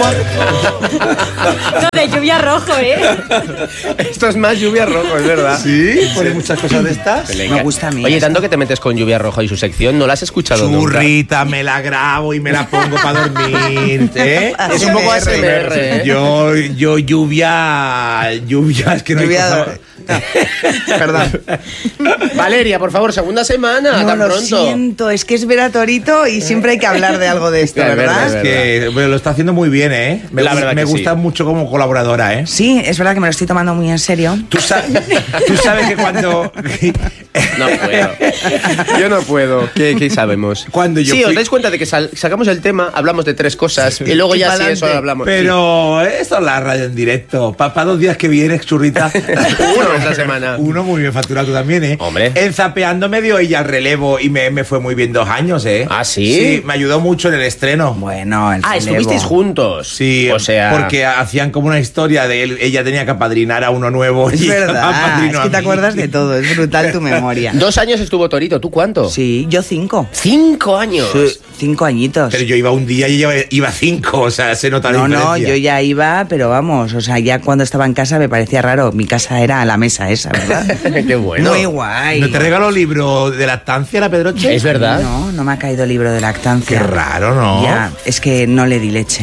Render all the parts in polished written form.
No, de lluvia rojo, Esto es más lluvia rojo, es verdad. Sí, pone muchas cosas de estas. Me gusta a mí. Oye, tanto que te metes con lluvia roja y su sección, ¿no la has escuchado Churrita, me la grabo y me la pongo para dormir. Es un poco ASMR. Yo lluvia, es que no hay cosa. Perdón. Valeria, por favor, segunda semana, No, tan lo pronto. siento, es que es Vera Torito y siempre hay que hablar de algo de esto, Es ¿verdad? verdad. Es que bueno, lo está haciendo muy bien, ¿eh? La verdad me que gusta sí. mucho como colaboradora, ¿eh? Sí, es verdad que me lo estoy tomando muy en serio. Tú sabes que cuando... No puedo. Yo no puedo. ¿Qué sabemos? Cuando yo sí, os fui- dais cuenta de que sacamos el tema, hablamos de 3 cosas y luego Y ya sí pa'lante. eso hablamos. Pero esto es la radio en directo. Para 2 días que vienes, churrita. Uno esta semana. Uno muy bien facturado tú también, ¿eh? Hombre. En Zapeando me dio ella el relevo y me fue muy bien 2 años, ¿eh? ¿Ah, sí? Sí, me ayudó mucho en el estreno. Bueno, el Estuvisteis relevo. juntos. Sí, o sea, porque hacían como una historia de él. Ella tenía que apadrinar a uno nuevo. Es y ella me verdad, apadrinó es que a te mí. acuerdas de todo, es brutal tu memoria. 2 años estuvo Torito, ¿tú cuánto? Sí, yo 5. 5 años. Sí, 5 añitos. Pero yo iba un día y ella iba 5, o sea, se nota la No, diferencia. yo ya iba, pero vamos, o sea, ya cuando estaba en casa me parecía raro. Mi casa era la mesa esa, ¿verdad? Qué bueno. Muy guay. ¿No te regaló libro de lactancia, la Pedroche? Es verdad. No me ha caído libro de lactancia. Qué raro, ¿no? Ya, es que no le di leche.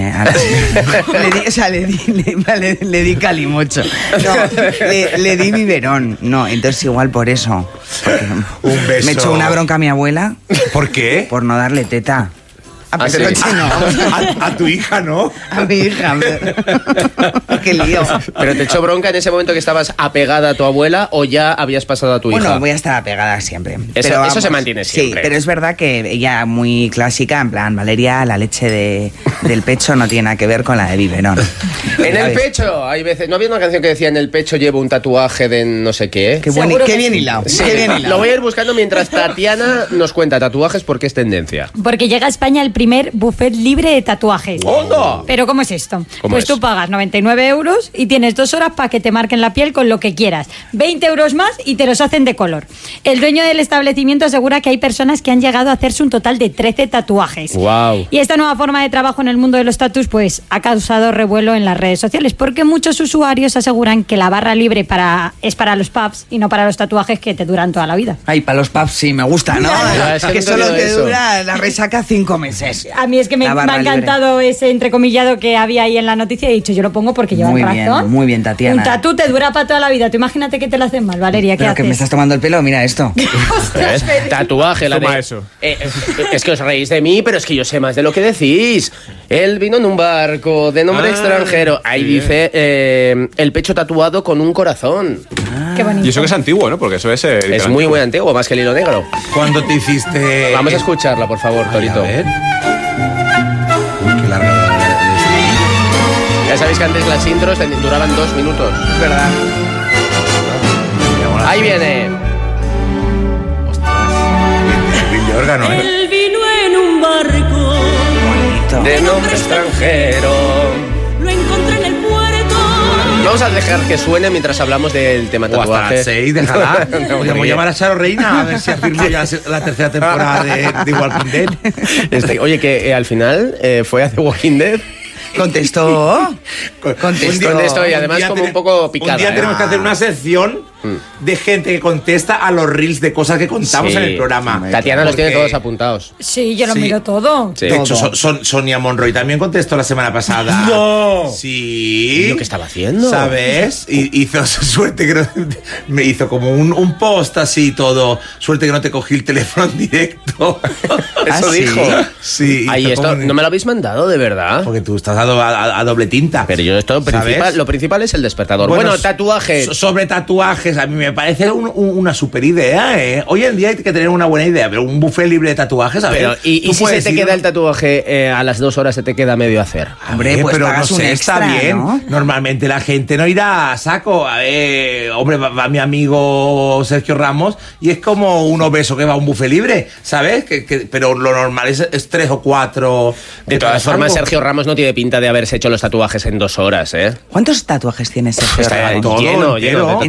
Le di calimocho. No, le di biberón. No, entonces igual por eso. Porque Un beso. me echó una bronca a mi abuela ¿Por qué? por no darle teta. ¿Ah, sí? Pedroche no. A tu hija, ¿no? A mi hija. Qué lío. ¿Pero te echó bronca en ese momento que estabas apegada a tu abuela o ya habías pasado a tu hija? Bueno, voy a estar apegada siempre. Eso Pero se mantiene siempre. Sí, pero es verdad que ella muy clásica, en plan, Valeria, la leche del pecho no tiene nada que ver con la de biberón. En el ¿Sabes? pecho, hay veces... ¿No había una canción que decía en el pecho llevo un tatuaje de no sé qué? Qué, Seguro qué que bien sí. hilado. Sí, Qué bien hilado. lo voy a ir buscando mientras Tatiana nos cuenta tatuajes porque es tendencia. Porque llega a España el primer buffet libre de tatuajes. ¡Onda! Pero ¿cómo es esto? ¿Cómo Pues es? tú pagas 99 euros y tienes 2 horas para que te marquen la piel con lo que quieras. 20 euros más y te los hacen de color. El dueño del establecimiento asegura que hay personas que han llegado a hacerse un total de 13 tatuajes. Guau. Y esta nueva forma de trabajo en el mundo de los tatus pues ha causado revuelo en las redes sociales porque muchos usuarios aseguran que la barra libre es para los pubs y no para los tatuajes que te duran toda la vida. Ay, para los pubs sí, me gusta, ¿no? Ya, es que que no solo te te digo eso. dura la resaca 5 meses. A mí es que me La ha barra encantado ese entrecomillado que había ahí en la noticia y he dicho, yo lo pongo porque lleva Muy razón. bien, muy bien, Tatiana. Un tatú te dura para toda la vida. Tú imagínate que te lo hacen mal, Valeria, ¿qué Pero haces? que me estás tomando el pelo, mira esto. Ostras, Fede. Tatuaje, la Toma de... eso. Es que os reís de mí, pero es que yo sé más de lo que decís. Él vino en un barco de nombre extranjero. Ahí dice el pecho tatuado con un corazón. Qué bonito. Y eso que es antiguo, ¿no? Porque eso es... Es muy, muy antiguo, más que el hilo negro. ¿Cuándo te hiciste...? Vamos a escucharla, por favor, Torito. A ver. Uy, qué larga Ya sabéis que antes las intros duraban 2 minutos. Es verdad. Ahí viene. el órgano, ¿eh? Él vino en un barco, Bonito. De nombre extranjero. lo encontré en el puerto. Vamos a dejar que suene mientras hablamos del tema O hasta tatuaje. las 6, déjala. No, Voy a muy llamar a Charo Reina a ver si afirma ya la tercera temporada de Walking Dead. Oye, que al final fue a The Walking Dead. Contestó. Contestó y además como un poco picada. Un día ¿eh? tenemos que hacer una sección de gente que contesta a los reels de cosas que contamos Sí. en el programa. Tatiana los tiene Porque- todos apuntados. Sí, yo lo Sí. miro todo. Sí. De hecho, Sonia Monroy también contestó la semana pasada. ¡No! Sí. ¿Y lo que estaba haciendo? ¿Sabes? Y hizo suerte que no, me hizo como un post así todo. Suerte que no te cogí el teléfono en directo. Eso ¿sí? dijo. Sí. Ahí hizo esto, como un- ¿no me lo habéis mandado de verdad? Porque tú estás a doble tinta. Pero yo esto ¿Sabes? lo principal es el despertador. Bueno, tatuajes. Sobre tatuajes, a mí me parece una super idea, ¿eh? Hoy en día hay que tener una buena idea, pero un buffet libre de tatuajes, a Pero, ver. ¿y tú si se puedes te ir- queda el tatuaje a las 2 horas se te queda medio hacer? Hombre, pues pero no pagas un sé, está extra, bien. ¿no? Normalmente la gente no irá a saco. A ver, hombre, va mi amigo Sergio Ramos y es como un obeso que va a un buffet libre, ¿sabes? Pero lo normal es 3 o 4. De todas formas, Sergio Ramos no tiene pinta de haberse hecho los tatuajes en 2 horas, ¿eh? ¿Cuántos tatuajes tienes, Sergio Está Ramos? todo lleno entero. de tatuajes. ¿Entero?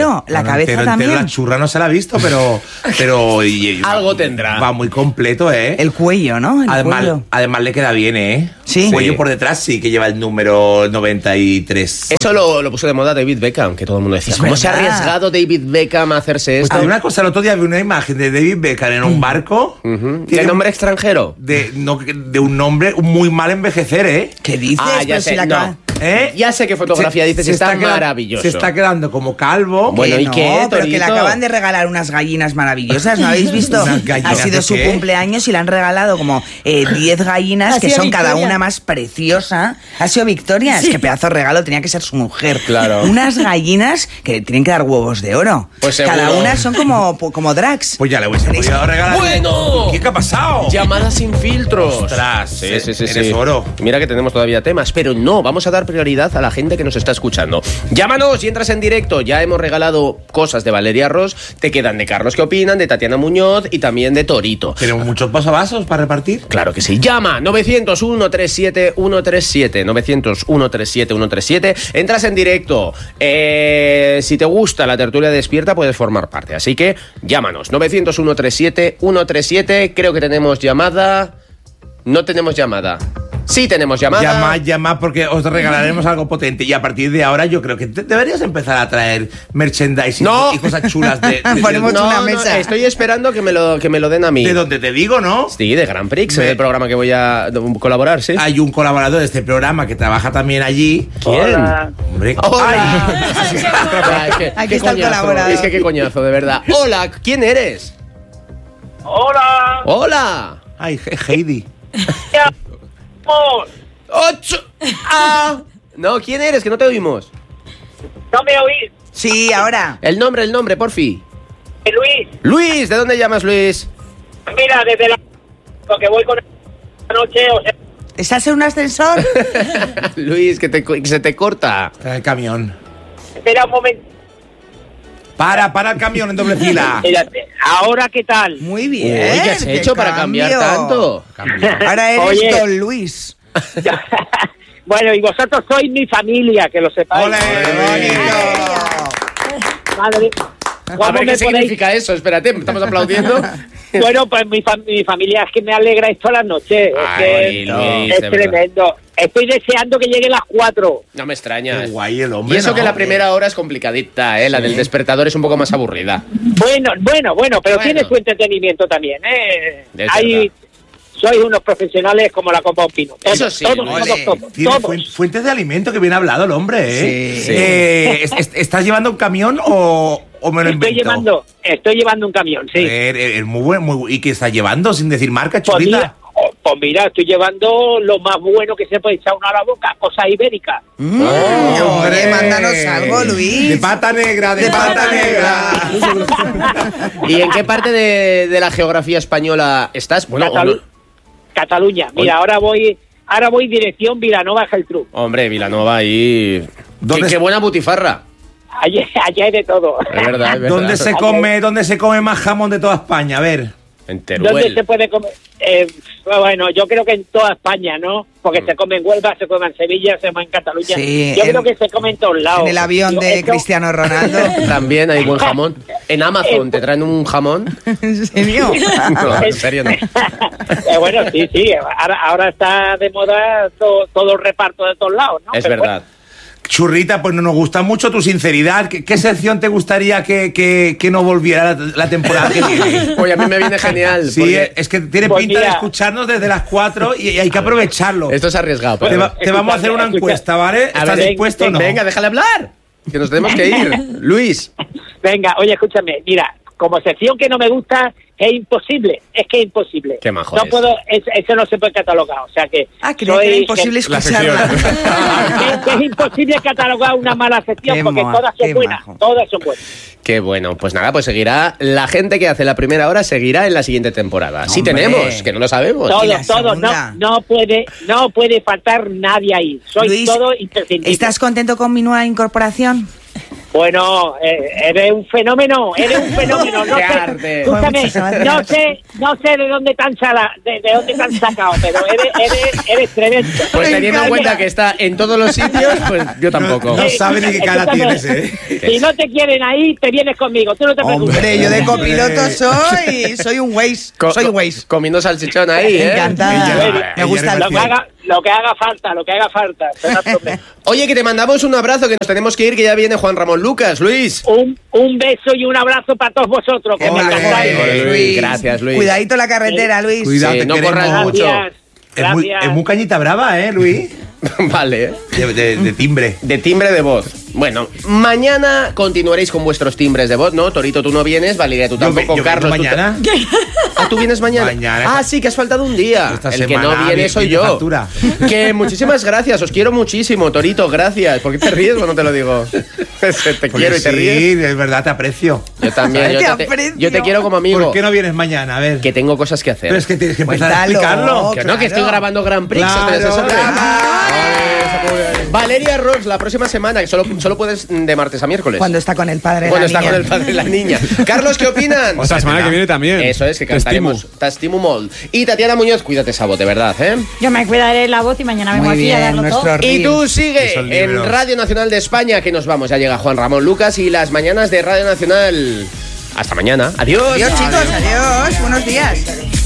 entero, la cabeza entero, también. La churra no se la ha visto, pero Algo tendrá. Va muy completo, ¿eh? El cuello, ¿no? El cuello. Además le queda bien, ¿eh? Sí. El cuello por detrás sí que lleva el número 93. Eso lo puso de moda David Beckham, que todo el mundo decía, Es ¿cómo se ha verdad. arriesgado David Beckham a hacerse Pues esto? hay una cosa, el otro día vi una imagen de David Beckham en un barco. ¿De Tiene nombre extranjero? de un nombre muy mal envejecer, ¿eh? ¿Qué dices? Ah, ya Pero sé, si la no. acaba- ¿Eh? Ya sé qué fotografía dices, está maravilloso. Se está quedando como calvo. Bueno, Que ¿y qué, no, pero que le Torito? acaban de regalar unas gallinas maravillosas, ¿no habéis visto? ¿Unas gallinas Ha sido de su qué? cumpleaños y le han regalado como 10 gallinas Ha que sido son cada Victoria. una más preciosa. Ha sido Victoria, es que pedazo de regalo tenía que ser su mujer. Claro. Unas gallinas que tienen que dar huevos de oro. Pues seguro. Cada una son como drags. Pues ya le hubiese podido regalar. ¡Bueno! ¿Qué ha pasado? Llamadas sin filtros. Ostras, Sí. eres oro. Mira que tenemos todavía temas, pero no, vamos a dar prioridad a la gente que nos está escuchando. Llámanos y entras en directo. Ya hemos regalado cosas de Valeria Ross, te quedan de Carlos ¿Qué opinan? De Tatiana Muñoz y también de Torito. ¿Tenemos muchos posavasos para repartir? Claro que sí. Llama 900-137-137. 900-137-137. Entras en directo. Si te gusta la tertulia despierta, puedes formar parte. Así que llámanos. 900-137-137. Creo que tenemos llamada. No tenemos llamada. Sí tenemos llamada. Llama porque os regalaremos algo potente y a partir de ahora yo creo que deberías empezar a traer merchandising No. y cosas chulas de Ponemos una mesa. Estoy esperando que me lo den a mí. de donde te digo, ¿no? Sí, de Grand Prix, el programa que voy a colaborar, ¿sí? Hay un colaborador de este programa que trabaja también allí. ¿Quién? Hombre, ¡Hola! Aquí qué está el coñazo, colaborador. Es que qué coñazo, de verdad. Hola, ¿quién eres? ¡Hola! Hola. Ay, Heidi. ¡Ocho! ¡Ah! No, ¿quién eres? Que no te oímos. ¿No me oís? Sí, ahora. El nombre, porfi. Luis, Luis, ¿de dónde llamas, Luis? mira, desde la... Porque voy con la noche, o sea... ¿Estás en un ascensor? Luis, que se te corta. Para el camión. Espera un momento. Para el camión en doble fila. Espérate. ¿Ahora qué tal? Muy Uy, bien. ¿qué has hecho para cambiar tanto? Ahora eres Oye. Don Luis. Bueno, y vosotros sois mi familia, que lo sepáis. ¡Ole! Madre, A ¿cómo ver, me ¿qué podéis? significa eso? Espérate, estamos aplaudiendo. Bueno, pues mi familia es que me alegráis todas las noches. Ay, es que Luis, es de verdad. tremendo. Estoy deseando que lleguen las 4. No me extraña. Qué guay el Y hombre. eso ¿no? que la primera hora es complicadita, ¿eh? La del despertador es un poco más aburrida. Bueno, pero Bueno. tiene su entretenimiento también, ¿eh? Es Hay... Sois unos profesionales como la copa un pino. Todos, Eso sí, todos, ole. todos. Tiene fuentes de alimento, que bien hablado el hombre, ¿eh? Sí. ¿Estás llevando un camión o me lo invento? Estoy llevando un camión, sí. Es muy bueno, muy bueno. ¿Y qué estás llevando? Sin decir marca, Pues chulita. mira, estoy llevando lo más bueno que se puede echar uno a la boca, cosa ibérica. Oye, mándanos algo, Luis. De pata negra, de pata negra. ¿Y en qué parte de la geografía española estás? Bueno, Cataluña. Mira, ahora voy dirección Vilanova Geltrú. hombre, Vilanova ahí... ¿Dónde Qué buena butifarra. Allá hay de todo. Es verdad, es verdad. ¿Dónde se come más jamón de toda España? A ver. En ¿Dónde Teruel. se puede comer? Bueno, yo creo que en toda España, ¿no? Porque se come en Huelva, se come en Sevilla, se come en Cataluña. Sí, Yo creo que se come en todos lados. En el avión Digo, de esto- Cristiano Ronaldo. También hay buen jamón. En Amazon te traen un jamón. ¿En serio? No, en serio no. Bueno, sí. Ahora está de moda todo el reparto de todos lados, ¿no? Es Pero verdad. Churrita, pues nos gusta mucho tu sinceridad. ¿Qué sección te gustaría que no volviera la temporada que viene? Oye, a mí me viene genial. Sí, porque es que tiene Pues pinta de mira. escucharnos desde las 4 y hay que aprovecharlo. Esto es arriesgado. Te, pero- te vamos a hacer una encuesta, ¿vale? A ¿Estás ver, dispuesto o no? Venga, déjale hablar. Que nos tenemos que ir. Luis. Venga, oye, escúchame. Mira, como sección que no me gusta, es imposible. Es que es imposible. Qué majo No es. puedo, eso no se puede catalogar. O sea que... Ah, creía que era imposible escucharla. que es imposible catalogar una mala sección Qué porque majo, todas son qué buenas. majo. Todas son buenas. Qué bueno. Pues nada, pues seguirá. La gente que hace la primera hora seguirá en la siguiente temporada. Sí Hombre. tenemos, que no lo sabemos. ¿Y la Todo. segunda? No puede faltar nadie ahí. Soy Luis, todo imprescindible. ¿estás contento con mi nueva incorporación? Bueno, eres un fenómeno, no Qué sé, arte. escúchame, no sé de dónde te han sacado, pero eres tremendo. Pues teniendo en cuenta que está en todos los sitios, pues yo tampoco. No sabe ni qué cara Escúchame, tienes, ¿eh? Si no te quieren ahí, te vienes conmigo, tú no te preocupes. Hombre, yo de copiloto soy un Waze. Soy un Waze. Comiendo salchichón ahí, ¿eh? Encantada. Me gusta el Lo que haga falta. Oye, que te mandamos un abrazo, que nos tenemos que ir, que ya viene Juan Ramón Lucas. Luis. Un beso y un abrazo para todos vosotros. Que me encantáis. Luis. Gracias, Luis. Cuidadito la carretera, Luis. Cuidado, Sí, te no queremos. corras mucho. Gracias. Es muy cañita brava, ¿eh, Luis? Vale. De timbre. De timbre de voz. Bueno, mañana continuaréis con vuestros timbres de voz, ¿no? Torito, tú no vienes, Valeria, tú tampoco, yo Carlos. vengo mañana. Ah, ¿tú vienes mañana? Mañana. Ah, sí, que has faltado un día. Esta El que semana no viene soy viene yo. factura. Que muchísimas gracias, os quiero muchísimo, Torito, gracias. ¿Por qué te ríes cuando te lo digo? Te quiero y te ríes. Sí, es verdad, te aprecio. Yo también, yo te quiero como amigo. ¿Por qué no vienes mañana? A ver. Que tengo cosas que hacer. Pero es que tienes que empezar a Cuéntalo. explicarlo. Que no, que estoy grabando Grand Prix. Claro, ¿se sabe? claro. Valeria Ross, la próxima semana, que solo puedes de martes a miércoles. Cuando está con el padre de Cuando la está niña. con el padre de la niña. Carlos, ¿qué opinan? O sea, la semana que viene también. Eso es, que Te estimo. cantaremos. Te estimo molt. Y Tatiana Muñoz, cuídate esa voz, de verdad, ¿eh? Yo me cuidaré la voz y mañana vengo Muy aquí a bien, darlo nuestro todo. Y tú sigue Esos en libros. Radio Nacional de España, que nos vamos. Ya llega Juan Ramón Lucas y las mañanas de Radio Nacional. Hasta mañana. Adiós. Adiós, chicos, adiós. Buenos días.